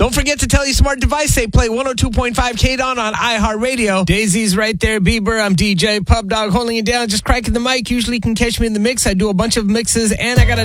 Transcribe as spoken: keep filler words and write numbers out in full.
Don't forget to tell your smart device they play one oh two point five K D O N on iHeartRadio. Daisy's right there, Bieber. I'm D J Pub Dog holding it down, just cracking the mic. Usually can catch me in the mix. I do a bunch of mixes, and I got a